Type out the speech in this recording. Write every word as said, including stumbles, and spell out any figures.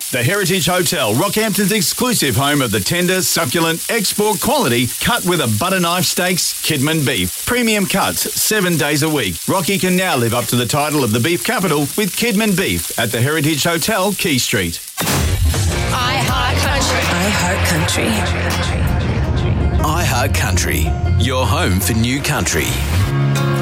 The Heritage Hotel, Rockhampton's exclusive home of the tender, succulent, export quality, cut with a butter knife steaks, Kidman beef. Premium cuts, seven days a week. Rocky can now live up to the title of the beef capital with Kidman beef at the Heritage Hotel, Key Street. I Heart Country. I Heart Country. I Heart Country, your home for new country.